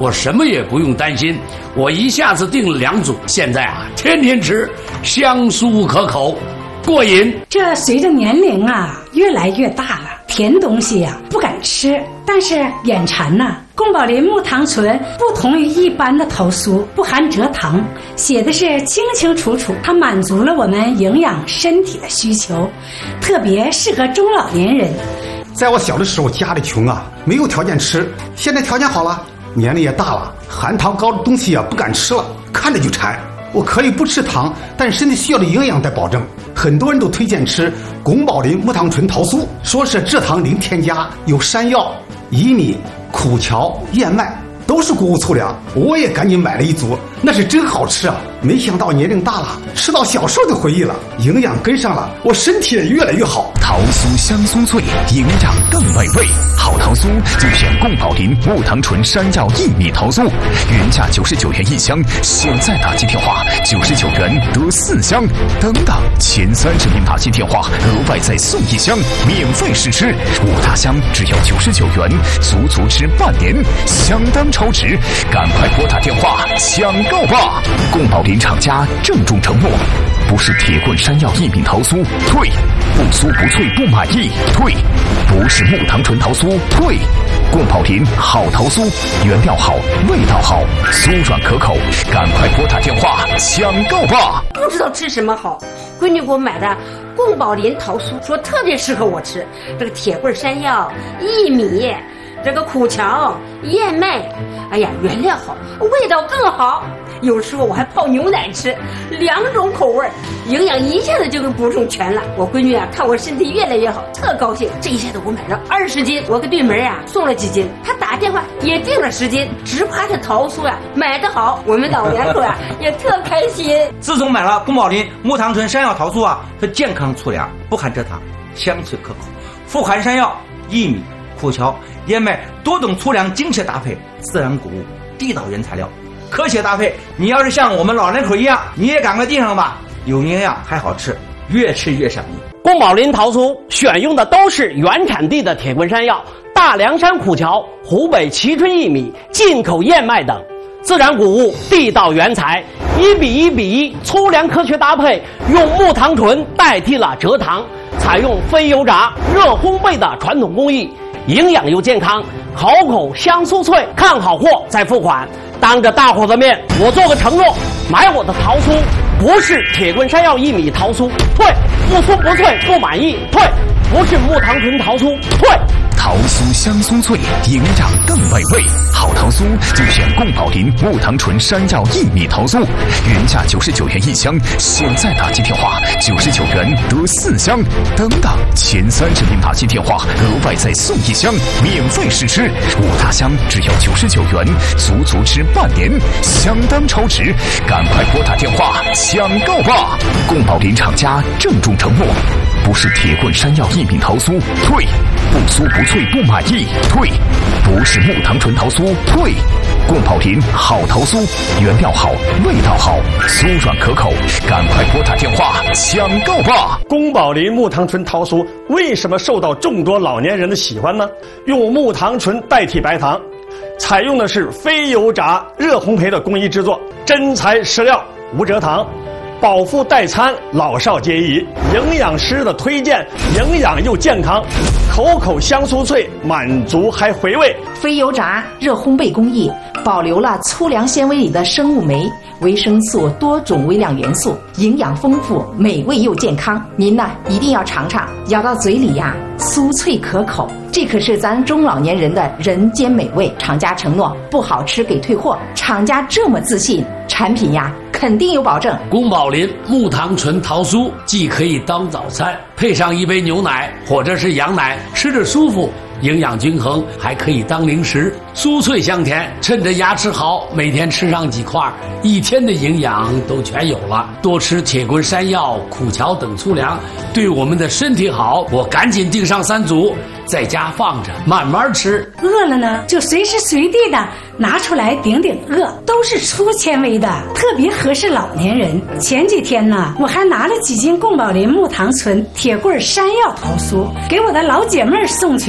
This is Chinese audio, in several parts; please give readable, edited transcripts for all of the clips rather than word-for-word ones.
我什么也不用担心，我一下子订了2组，现在啊，天天吃，香酥可口，过瘾。 这随着年龄啊越来越大了，甜东西呀不敢吃，但是眼馋呐。宫保林木糖醇不同于一般的桃酥，不含蔗糖，写的是清清楚楚，它满足了我们营养身体的需求，特别适合中老年人。 在我小的时候家里穷啊，没有条件吃，现在条件好了，年龄也大了，含糖高的东西啊不敢吃了，看着就馋。我可以不吃糖，但是身体需要的营养得保证。很多人都推荐吃宫保林木糖醇桃酥，说是蔗糖零添加，有山药、薏米、苦荞、燕麦，都是谷物粗粮。我也赶紧买了1组，那是真好吃啊！没想到年龄大了，吃到小时候的回忆了，营养跟上了，我身体也越来越好。 桃酥香酥脆，营养更美味。好桃酥就选宫保林木糖醇山药薏米桃酥，原价99元1箱，现在打进电话99元得4箱，等等前30名打进电话额外再送1箱，免费试吃，5大箱只要99元，足足吃半年，相当超值，赶快拨打电话抢购吧！宫保林厂家郑重承诺，不是铁棍山药薏米桃酥，退；不酥不脆不满意，退；不是木糖醇桃酥，退。宫保林好桃酥，原料好，味道好，酥软可口，赶快拨打电话抢购吧！ 不知道吃什么好，闺女给我买的宫保林桃酥，说特别适合我吃。这个铁棍山药、薏米，这个苦荞、燕麦，哎呀，原料好，味道更好。有时候我还泡牛奶吃，2种口味，营养一下子就给补充全了。我闺女啊，看我身体越来越好，特高兴。这一下子我买了20斤，我给对门啊送了几斤，她打电话也订了10斤，只怕这桃酥啊买得好，我们老两口啊也特开心。 自从买了宫保林木糖醇山药桃酥啊，它健康粗粮，不含蔗糖，香脆可口，富含山药、薏米、苦荞、燕麦多种粗粮精确搭配，自然谷物，地道原材料，科学搭配。你要是像我们老人口一样，你也赶快订上吧，有营养还好吃，越吃越上瘾。 宫保林桃酥选用的都是原产地的铁棍山药、大凉山苦荞、湖北蕲春薏米、进口燕麦等自然谷物，地道原材，1比1比1，粗粮科学搭配，用木糖醇代替了蔗糖，采用非油炸、热烘焙的传统工艺，营养又健康，好口香酥脆。看好货再付款。当着大伙的面，我做个承诺，买我的桃酥不是铁棍山药薏米桃酥，退；不酥不脆不满意，退；不是木糖醇桃酥，退。 桃酥香酥脆，营养更美味。好桃酥就选宫保林木糖醇山药薏米桃酥，原价99元1箱，现在打进电话99元得4箱，等等前30名打进电话额外再送1箱，免费试吃，5大箱只要99元，足足吃半年，相当超值，赶快拨打电话抢购吧！宫保林厂家郑重承诺，不是铁棍山药薏米桃酥，退；不酥不脆不满意，退；不是木糖醇桃酥，退。宫保林好桃酥，原料好，味道好，酥软可口，赶快拨打电话抢购吧！ 宫保林木糖醇桃酥为什么受到众多老年人的喜欢呢？用木糖醇代替白糖，采用的是非油炸、热烘焙的工艺制作，真材实料，无蔗糖。饱腹代餐，老少皆宜。营养师的推荐，营养又健康，口口香酥脆，满足还回味。 非油炸、热烘焙工艺，保留了粗粮纤维里的生物酶、维生素、多种微量元素，营养丰富，美味又健康。您呢一定要尝尝，咬到嘴里呀，酥脆可口。这可是咱中老年人的人间美味。厂家承诺不好吃给退货，厂家这么自信，产品呀肯定有保证。 宫保林木糖醇桃酥既可以当早餐，配上一杯牛奶或者是羊奶，吃着舒服，营养均衡，还可以当零食，酥脆香甜。趁着牙齿好，每天吃上几块，1天的营养都全有了。多吃铁棍山药、苦荞等粗粮，对我们的身体好。我赶紧订上3组，在家放着慢慢吃。 饿了呢，就随时随地的拿出来顶顶饿，都是粗纤维的，特别合适老年人。前几天呢，我还拿了几斤宫保林木糖醇铁棍山药桃酥给我的老姐妹送去了，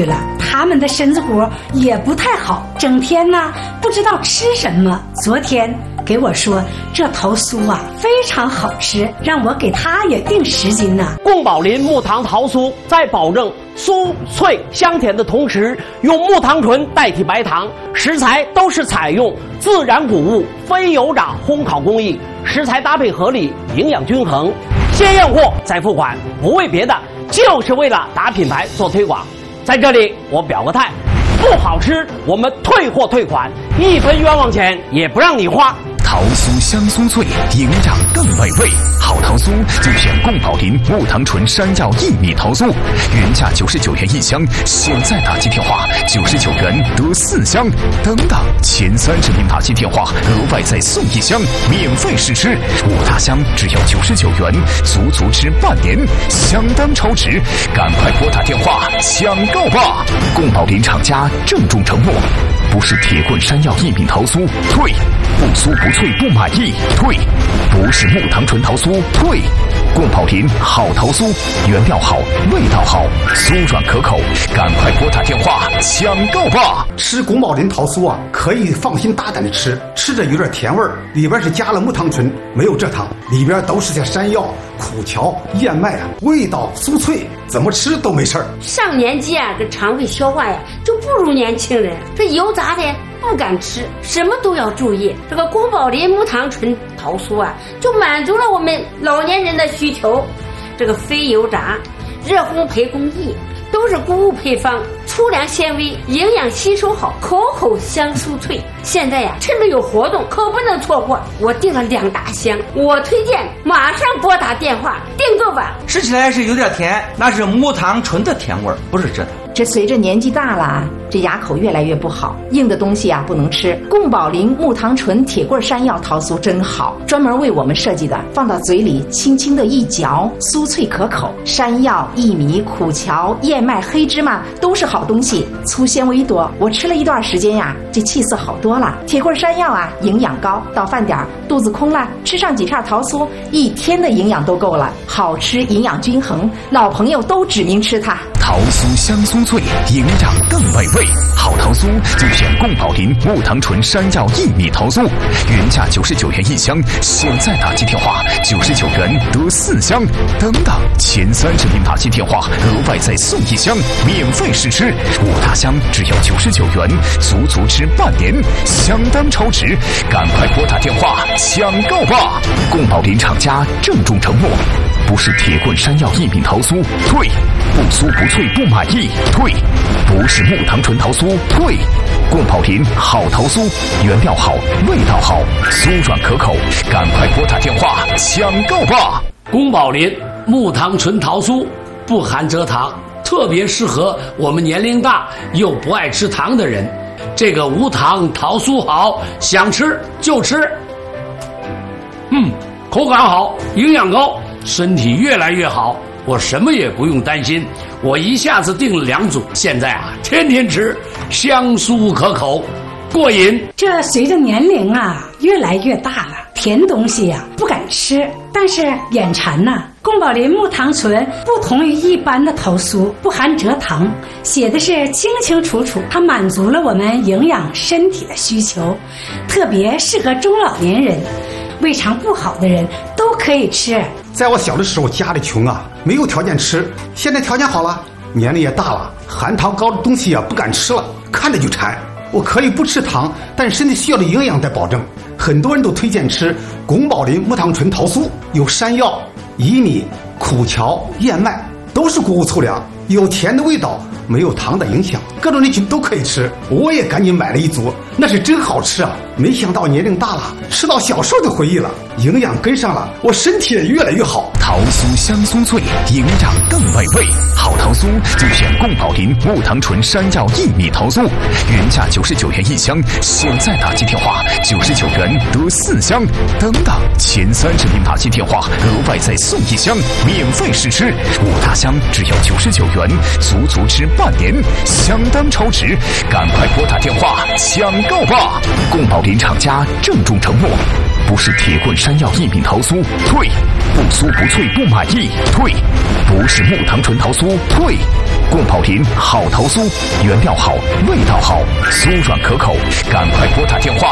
他们的身子骨也不太好，整天呢不知道吃什么。昨天给我说这头酥啊非常好吃，让我给他也订10斤呢。 宫保林木糖桃酥在保证酥脆香甜的同时，用木糖醇代替白糖，食材都是采用自然谷物非油炸烘烤工艺，食材搭配合理，营养均衡。先验货再付款，不为别的，就是为了打品牌做推广。在这里我表个态，不好吃我们退货退款，1分冤枉钱也不让你花。 桃酥香酥脆，营养更美味。好桃酥就选宫保林木糖醇山药薏米桃酥，原价99元1箱，现在打进电话99元得4箱，等等前30名打进电话额外再送1箱，免费试吃，5大箱只要99元，足足吃半年，相当超值，赶快拨打电话抢购吧！宫保林厂家郑重承诺，不是铁棍山药薏米桃酥，退；不酥不脆不满意，退；不是木糖醇桃酥，退。宫保林好桃酥，原料好，味道好，酥软可口，赶快拨打电话抢购吧！ 吃宫保林桃酥啊，可以放心大胆的吃，吃着有点甜味儿，里边是加了木糖醇，没有蔗糖，里边都是些山药、苦荞、燕麦啊，味道酥脆，怎么吃都没事儿。 上年纪啊，这肠胃消化呀就不如年轻人，这油炸的不敢吃，什么都要注意。这个宫保林木糖醇桃酥啊，就满足了我们老年人的需求。这个非油炸、热烘焙工艺，都是谷物配方，粗粮纤维，营养吸收好，口口香酥脆。现在呀，趁着有活动，可不能错过。我订了2大箱，我推荐马上拨打电话订购吧。 吃起来是有点甜，那是木糖醇的甜味儿，不是蔗糖。 这随着年纪大了，这牙口越来越不好，硬的东西啊不能吃。宫保林木糖醇铁棍山药桃酥真好，专门为我们设计的，放到嘴里轻轻的一嚼，酥脆可口。山药、薏米、苦荞、燕麦、黑芝麻都是好东西，粗纤维多。我吃了一段时间呀，这气色好多了。铁棍山药啊，营养高，到饭点肚子空了，吃上几片桃酥，1天的营养都够了。好吃，营养均衡，老朋友都指名吃它。 桃酥香酥脆，营养更美味。好桃酥就选宫保林木糖醇山药薏米桃酥，原价99元1箱，现在打进电话99元得4箱，等等前30名打进电话额外再送1箱，免费试吃，5大箱只要99元，足足吃半年，相当超值，赶快拨打电话抢购吧！宫保林厂家郑重承诺，不是铁棍山药薏米桃酥，退；不酥不脆不满意，退；不是木糖醇桃酥，退。宫保林好桃酥，原料好，味道好，酥软可口，赶快拨打电话抢购吧！ 宫保林木糖醇桃酥不含蔗糖，特别适合我们年龄大又不爱吃糖的人。这个无糖桃酥好，想吃就吃。口感好，营养高，身体越来越好，我什么也不用担心。我一下子订了2组，现在啊天天吃，香酥可口，过瘾。 这随着年龄啊越来越大了，甜东西呀不敢吃，但是眼馋呐。宫保林木糖醇不同于一般的桃酥，不含蔗糖，写的是清清楚楚，它满足了我们营养身体的需求，特别适合中老年人，胃肠不好的人都可以吃。 在我小的时候，家里穷啊，没有条件吃。现在条件好了，年龄也大了，含糖高的东西啊不敢吃了，看着就馋。我可以不吃糖，但身体需要的营养得保证。很多人都推荐吃宫保林木糖醇桃酥，有山药、薏米、苦荞、燕麦，都是谷物粗粮，有甜的味道，没有糖的影响，各种人群都可以吃。我也赶紧买了1组，那是真好吃啊！没想到年龄大了，吃到小时候的回忆了，营养跟上了，我身体也越来越好。 桃酥香酥脆，营养更美味。好桃酥就选宫保林木糖醇山药薏米桃酥，原价99元1箱，现在打进电话99元得4箱，等等前30名打进电话额外再送1箱，免费试吃，5大箱只要99元，足足吃半年，相当超值，赶快拨打电话抢购吧！宫保林厂家郑重承诺，不是铁棍山药薏米桃酥，退；不酥不脆不满意，退；不是木糖醇桃酥，退。 宫保林好桃酥，原料好，味道好，酥软可口，赶快拨打电话